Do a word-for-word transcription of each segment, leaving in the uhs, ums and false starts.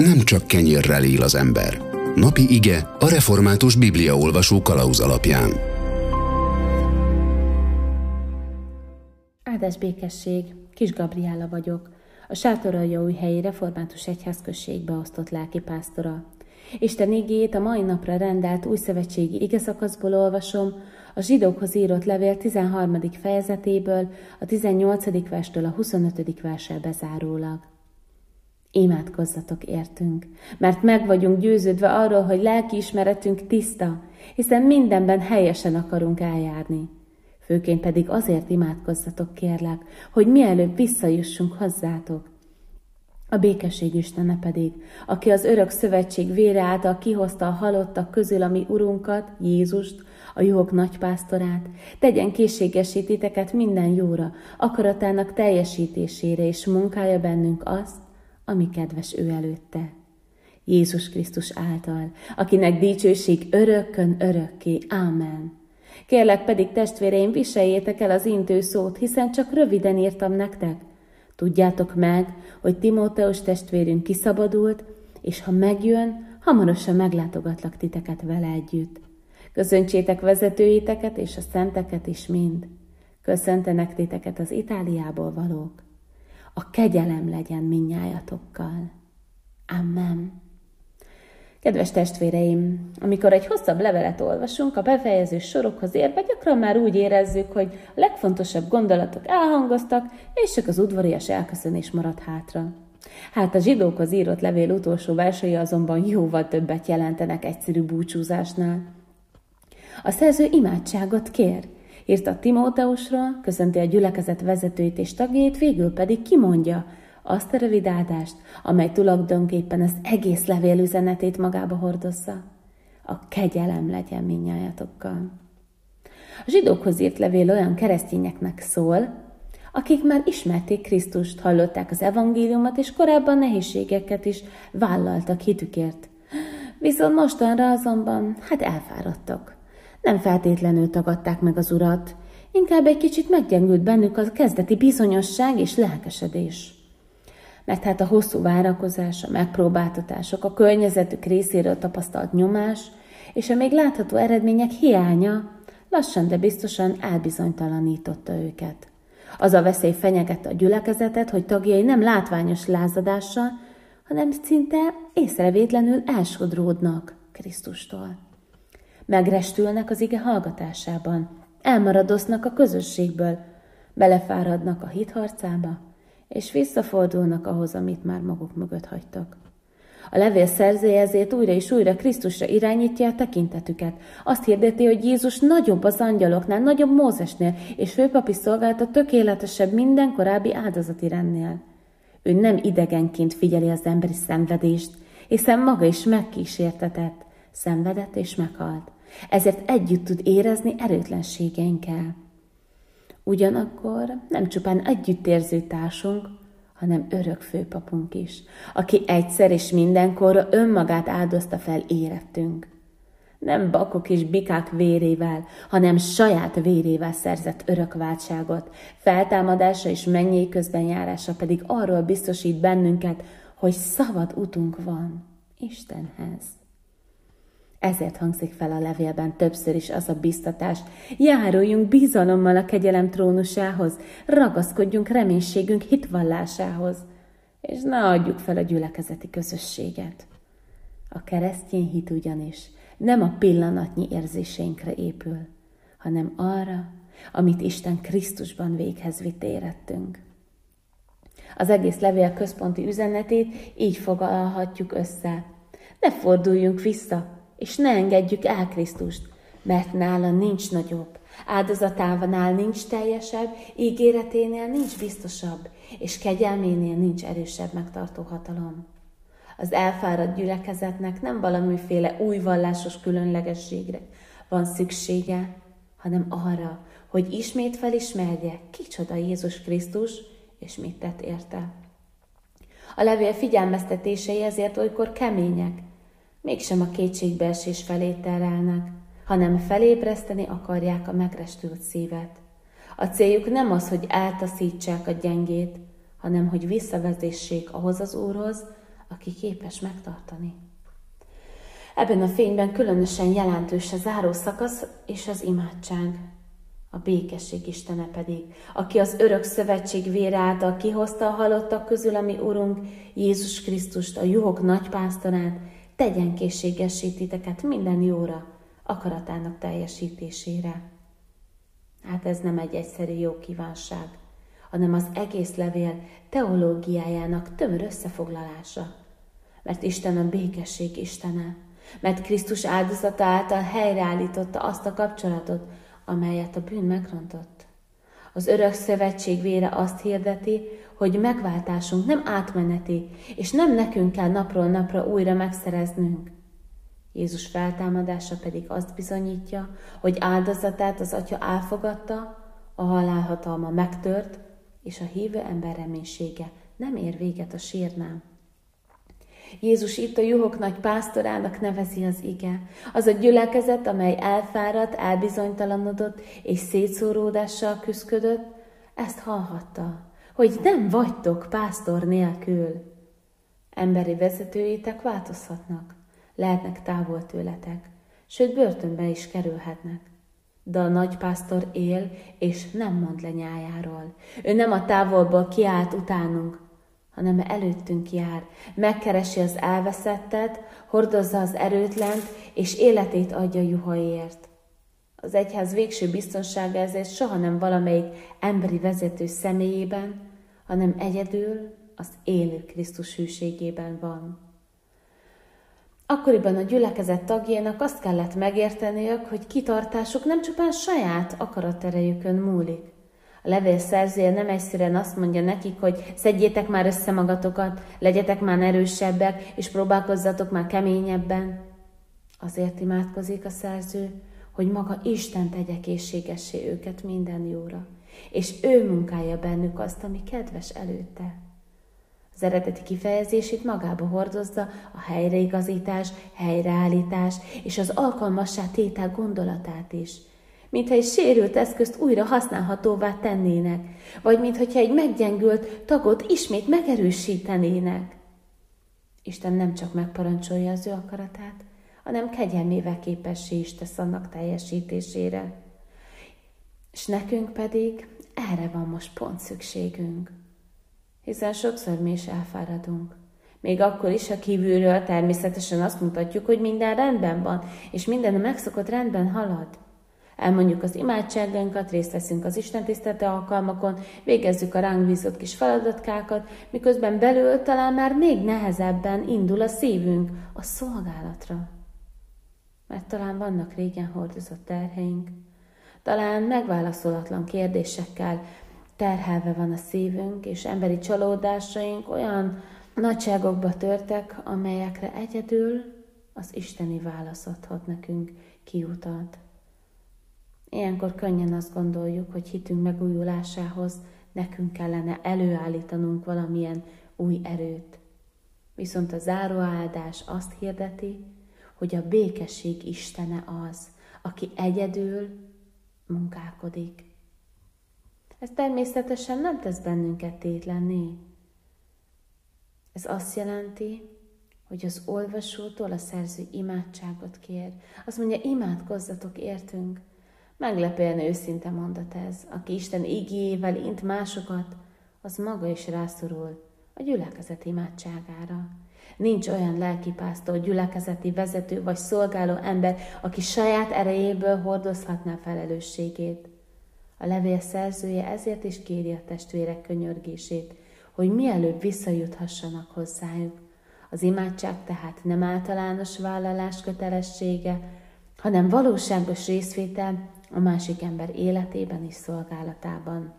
nem csak kenyérrel él az ember. Napi ige a református bibliaolvasó kalauz alapján. Áldás békesség, Kis Gabriella vagyok, a Sátoraljaújhelyi Református Egyházközség beosztott lelkipásztora. Isten igéjét a mai napra rendelt újszövetségi igeszakaszból olvasom, a zsidókhoz írott levél tizenharmadik fejezetéből, a tizennyolcadik verstől a huszonötödik verssel bezárólag. Imádkozzatok értünk, mert meg vagyunk győződve arról, hogy lelkiismeretünk tiszta, hiszen mindenben helyesen akarunk eljárni. Főként pedig azért imádkozzatok, kérlek, hogy mielőbb visszajussunk hozzátok. A békesség Istene pedig, aki az örök szövetség vére által kihozta a halottak közül a mi Urunkat, Jézust, a juhok nagypásztorát, tegyen készségessé titeket minden jóra, akaratának teljesítésére, és munkálja bennünk azt, ami kedves ő előtte. Jézus Krisztus által, akinek dicsőség örökkön örökké. Ámen. Kérlek pedig, testvéreim, viseljétek el az intő szót, hiszen csak röviden írtam nektek. Tudjátok meg, hogy Timóteus testvérünk kiszabadult, és ha megjön, hamarosan meglátogatlak titeket vele együtt. Köszöntsétek vezetőiteket és a szenteket is mind. Köszöntenek titeket az Itáliából valók. A kegyelem legyen mindnyájatokkal. Amen. Kedves testvéreim, amikor egy hosszabb levelet olvasunk, a befejező sorokhoz érve gyakran már úgy érezzük, hogy a legfontosabb gondolatok elhangoztak, és csak az udvarias elköszönés maradt hátra. Hát a zsidókhoz írott levél utolsó versei azonban jóval többet jelentenek egyszerű búcsúzásnál. A szerző imádságot kér, írta Timóteusról, köszönti a gyülekezet vezetőit és tagjait, végül pedig kimondja azt a rövid áldást, amely tulajdonképpen az egész levél üzenetét magába hordozza. A kegyelem legyen mindnyájatokkal. A zsidókhoz írt levél olyan keresztényeknek szól, akik már ismerték Krisztust, hallották az evangéliumot, és korábban nehézségeket is vállaltak hitükért. Viszont mostanra azonban, hát elfáradtak. Nem feltétlenül tagadták meg az Urat, inkább egy kicsit meggyengült bennük a kezdeti bizonyosság és lelkesedés. Mert hát a hosszú várakozás, a megpróbáltatások, a környezetük részéről tapasztalt nyomás és a még látható eredmények hiánya lassan, de biztosan elbizonytalanította őket. Az a veszély fenyegette a gyülekezetet, hogy tagjai nem látványos lázadással, hanem szinte észrevétlenül elsodródnak Krisztustól. Megrestülnek az ige hallgatásában, elmaradoznak a közösségből, belefáradnak a hitharcába, és visszafordulnak ahhoz, amit már maguk mögött hagytak. A levél szerzője ezért újra és újra Krisztusra irányítja a tekintetüket. Azt hirdeti, hogy Jézus nagyobb az angyaloknál, nagyobb Mózesnél, és főpapi szolgálata tökéletesebb minden korábbi áldozati rendnél. Ő nem idegenként figyeli az emberi szenvedést, hiszen maga is megkísértetett, szenvedett és meghalt. Ezért együtt tud érezni erőtlenségeinkkel. Ugyanakkor nem csupán együttérző társunk, hanem örök főpapunk is, aki egyszer és mindenkorra önmagát áldozta fel érettünk. Nem bakok és bikák vérével, hanem saját vérével szerzett örök váltságot, feltámadása és mennyei közbenjárása pedig arról biztosít bennünket, hogy szabad utunk van Istenhez. Ezért hangzik fel a levélben többször is az a biztatás: járuljunk bizalommal a kegyelem trónusához, ragaszkodjunk reménységünk hitvallásához, és ne adjuk fel a gyülekezeti közösséget. A keresztény hit ugyanis nem a pillanatnyi érzéseinkre épül, hanem arra, amit Isten Krisztusban véghez vitt érettünk. Az egész levél központi üzenetét így foglalhatjuk össze: ne forduljunk vissza, és ne engedjük el Krisztust, mert nála nincs nagyobb, áldozatánál nincs teljesebb, ígéreténél nincs biztosabb, és kegyelménél nincs erősebb megtartó hatalom. Az elfáradt gyülekezetnek nem valamiféle új vallásos különlegességre van szüksége, hanem arra, hogy ismét felismerje, kicsoda Jézus Krisztus, és mit tett érte. A levél figyelmeztetései ezért olykor kemények, mégsem a kétségbeesés felé terelnek, hanem felébreszteni akarják a megrestült szívet. A céljuk nem az, hogy eltaszítsák a gyengét, hanem hogy visszavezessék ahhoz az Úrhoz, aki képes megtartani. Ebben a fényben különösen jelentős a záró szakasz és az imádság. A békesség Istene pedig, aki az örök szövetség vére által kihozta a halottak közül, ami Urunk Jézus Krisztust, a juhok nagypásztorát, tegyen készségessé titeket minden jóra, akaratának teljesítésére. Hát ez nem egy egyszerű jó kívánság, hanem az egész levél teológiájának tömör összefoglalása. Mert Isten a békesség Istene, mert Krisztus áldozata által helyreállította azt a kapcsolatot, amelyet a bűn megrontott. Az örök szövetség vére azt hirdeti, hogy megváltásunk nem átmeneti, és nem nekünk kell napról napra újra megszereznünk. Jézus feltámadása pedig azt bizonyítja, hogy áldozatát az Atya elfogadta, a halálhatalma megtört, és a hívő ember reménysége nem ér véget a sírnál. Jézus itt a juhok nagy pásztorának nevezi az ige. Az a gyülekezet, amely elfáradt, elbizonytalanodott és szétszóródással küszködött, ezt hallhatta, hogy nem vagytok pásztor nélkül. Emberi vezetőitek változhatnak, lehetnek távol tőletek, sőt börtönbe is kerülhetnek. De a nagypásztor él, és nem mond le nyájáról. Ő nem a távolból kiállt utánunk, hanem előttünk jár, megkeresi az elveszettet, hordozza az erőtlent, és életét adja juhaiért. Az egyház végső biztonsága ezért soha nem valamelyik emberi vezető személyében, hanem egyedül az élő Krisztus hűségében van. Akkoriban a gyülekezet tagjainak azt kellett megérteniük, hogy kitartásuk nem csupán saját akaraterejükön múlik. A levél szerzője nem egyszerűen azt mondja nekik, hogy szedjétek már össze magatokat, legyetek már erősebbek, és próbálkozzatok már keményebben. Azért imádkozik a szerző, hogy maga Isten tegye készségessé őket minden jóra, és ő munkálja bennük azt, ami kedves előtte. Az eredeti kifejezését magába hordozza a helyreigazítás, helyreállítás és az alkalmassá tétel gondolatát is, mintha egy sérült eszközt újra használhatóvá tennének, vagy mintha egy meggyengült tagot ismét megerősítenének. Isten nem csak megparancsolja az ő akaratát, hanem kegyelmével képessé is tesz annak teljesítésére. És nekünk pedig erre van most pont szükségünk. Hiszen sokszor mi is elfáradunk. Még akkor is, ha kívülről természetesen azt mutatjuk, hogy minden rendben van, és minden a megszokott rendben halad. Elmondjuk az imádságainkat, részt veszünk az istentiszteleti alkalmakon, végezzük a ránk bízott kis feladatkákat, miközben belül talán már még nehezebben indul a szívünk a szolgálatra. Mert talán vannak régen hordozott terheink, talán megválaszolatlan kérdésekkel terhelve van a szívünk, és emberi csalódásaink olyan nagyságokba törtek, amelyekre egyedül az isteni válasz adhat nekünk kiutat. Ilyenkor könnyen azt gondoljuk, hogy hitünk megújulásához nekünk kellene előállítanunk valamilyen új erőt. Viszont a záróáldás azt hirdeti, hogy a békesség Istene az, aki egyedül munkálkodik. Ez természetesen nem tesz bennünket tétlenné. Ez azt jelenti, hogy az olvasótól a szerző imádságot kér. Azt mondja, imádkozzatok értünk. Meglepően őszinte mondat ez. Aki Isten igéjével int másokat, az maga is rászorul a gyülekezet imádságára. Nincs olyan lelkipásztor, gyülekezeti vezető vagy szolgáló ember, aki saját erejéből hordozhatná felelősségét. A levél szerzője ezért is kéri a testvérek könyörgését, hogy mielőbb visszajuthassanak hozzájuk. Az imádság tehát nem általános vállalás kötelessége, hanem valóságos részvétel a másik ember életében és szolgálatában.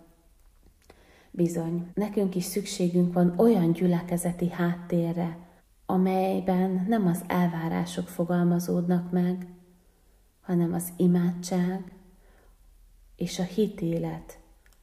Bizony, nekünk is szükségünk van olyan gyülekezeti háttérre, amelyben nem az elvárások fogalmazódnak meg, hanem az imádság és a hitélet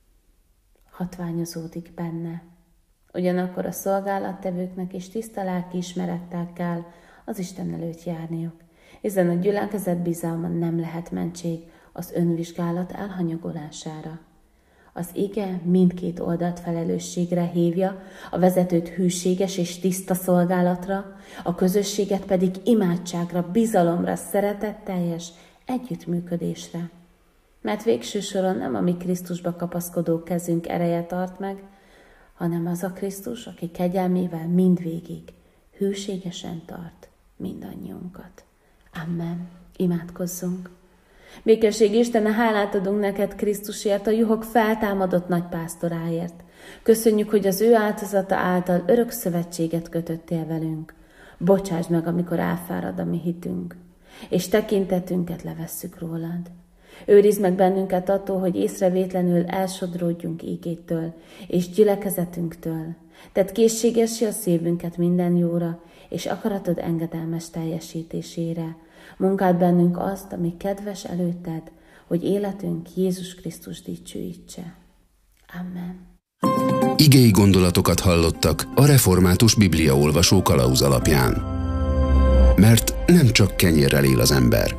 hatványozódik benne. Ugyanakkor a szolgálattevőknek is tiszta lelkiismerettel kell az Isten előtt járniuk, hiszen a gyülekezet bizalma nem lehet mentség az önvizsgálat elhanyagolására. Az ige mindkét oldalt felelősségre hívja, a vezetőt hűséges és tiszta szolgálatra, a közösséget pedig imádságra, bizalomra, szeretetteljes együttműködésre. Mert végső soron nem a mi Krisztusba kapaszkodó kezünk ereje tart meg, hanem az a Krisztus, aki kegyelmével mindvégig hűségesen tart mindannyiunkat. Amen. Imádkozzunk. Békesség Istene, hálát adunk neked Krisztusért, a juhok feltámadott nagypásztoráért. Köszönjük, hogy az ő áldozata által örök szövetséget kötöttél velünk. Bocsásd meg, amikor elfárad a mi hitünk, és tekintetünket levesszük rólad. Őrizd meg bennünket attól, hogy észrevétlenül elsodródjunk ígédtől és gyülekezetünktől. Tedd készségessé a szívünket minden jóra, és akaratod engedelmes teljesítésére. Munkáld bennünk azt, ami kedves előtted, hogy életünk Jézus Krisztus dicsőítse. Amen. Igei gondolatokat hallottak a Református Bibliaolvasó kalauz alapján. Mert nem csak kenyérrel él az ember.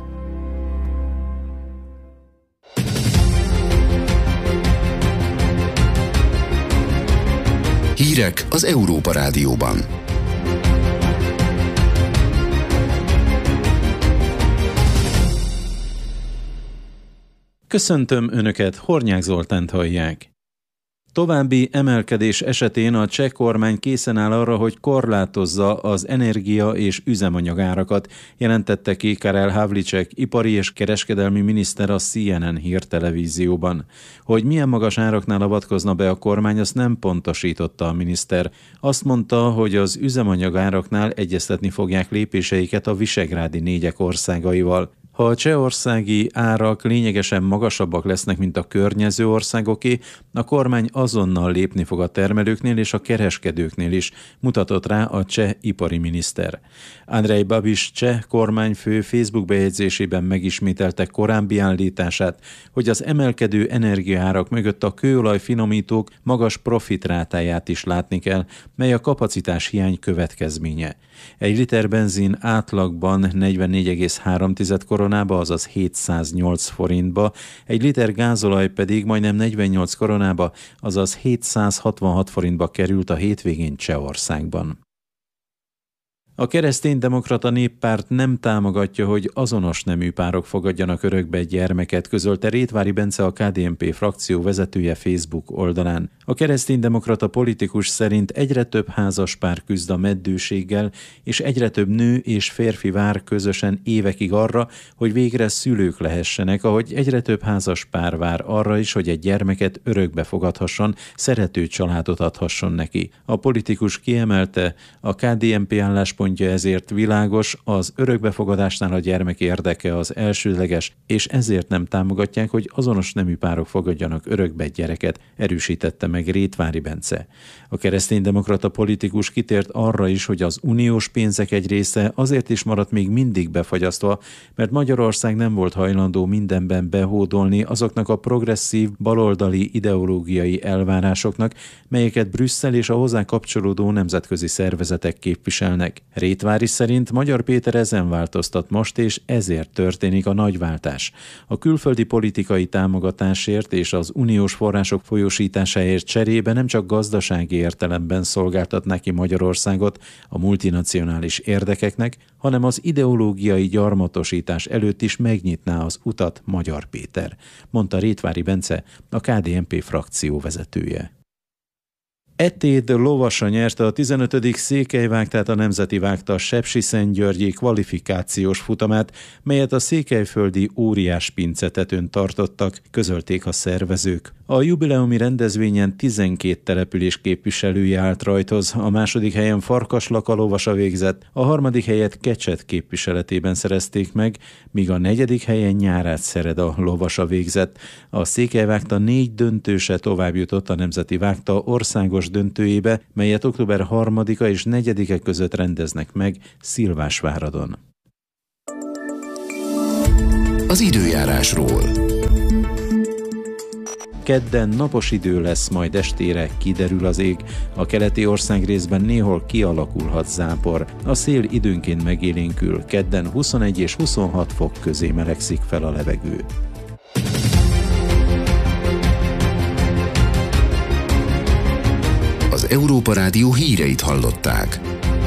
Hírek az Európa Rádióban. Köszöntöm Önöket, Hornyák Zoltánt hallják. További emelkedés esetén a cseh kormány készen áll arra, hogy korlátozza az energia és üzemanyagárakat, jelentette ki Karel Havlicek, ipari és kereskedelmi miniszter a C N N hírtelevízióban. Hogy milyen magas áraknál avatkozna be a kormány, azt nem pontosította a miniszter. Azt mondta, hogy az üzemanyagáraknál egyeztetni fogják lépéseiket a visegrádi négyek országaival. Ha a csehországi árak lényegesen magasabbak lesznek, mint a környező országoké, a kormány azonnal lépni fog a termelőknél és a kereskedőknél is, mutatott rá a cseh ipari miniszter. Andrej Babiš cseh kormányfő Facebook bejegyzésében megismételte korábbi állítását, hogy az emelkedő energiaárak mögött a kőolaj finomítók magas profitrátáját is látni kell, mely a kapacitás hiány következménye. Egy liter benzin átlagban negyvennégy egész három koronába, azaz hétszáznyolc forintba, egy liter gázolaj pedig majdnem negyvennyolc koronába, azaz hétszázhatvanhat forintba került a hétvégén Csehországban. A kereszténydemokrata néppárt nem támogatja, hogy azonos nemű párok fogadjanak örökbe egy gyermeket, közölte Rétvári Bence, a K D N P frakció vezetője Facebook oldalán. A kereszténydemokrata politikus szerint egyre több házas pár küzd a meddőséggel, és egyre több nő és férfi vár közösen évekig arra, hogy végre szülők lehessenek, ahogy egyre több házas pár vár arra is, hogy egy gyermeket örökbe fogadhasson, szerető családot adhasson neki. A politikus kiemelte, a K D N P álláspontja ezért világos, az örökbefogadásnál a gyermek érdeke az elsődleges, és ezért nem támogatják, hogy azonos nemű párok fogadjanak örökbe egy gyereket, erősítette meg Rétvári Bence. A kereszténydemokrata politikus kitért arra is, hogy az uniós pénzek egy része azért is maradt még mindig befagyasztva, mert Magyarország nem volt hajlandó mindenben behódolni azoknak a progresszív, baloldali ideológiai elvárásoknak, melyeket Brüsszel és a hozzá kapcsolódó nemzetközi szervezetek képviselnek. Rétvári szerint Magyar Péter ezen változtat most, és ezért történik a nagyváltás. A külföldi politikai támogatásért és az uniós források folyósításáért cserébe nem csak gazdasági értelemben szolgáltatná ki Magyarországot a multinacionális érdekeknek, hanem az ideológiai gyarmatosítás előtt is megnyitná az utat Magyar Péter, mondta Rétvári Bence, a K D N P frakció vezetője. Etéd Lovasa nyerte a tizenötödik Székelyvágtát, a Nemzeti Vágta Sepsiszentgyörgyi kvalifikációs futamát, melyet a székelyföldi Óriás Pincetetőn tartottak, közölték a szervezők. A jubileumi rendezvényen tizenkét település képviselője állt rajthoz, a második helyen Farkaslaka lovasa végzett, a harmadik helyet Kecset képviseletében szerezték meg, míg a negyedik helyen Nyárád Szereda lovasa végzett. A Székelyvágta négy döntőse tovább jutott a Nemzeti Vágta országos döntőjébe, melyet október harmadika és negyedike között rendeznek meg Szilvásváradon. Az időjárásról. Kedden napos idő lesz, majd estére kiderül az ég. A keleti országrészben néhol kialakulhat zápor. A szél időnként megélénkül. Kedden huszonegy és huszonhat fok közé melegszik fel a levegő. Európa Rádió híreit hallották.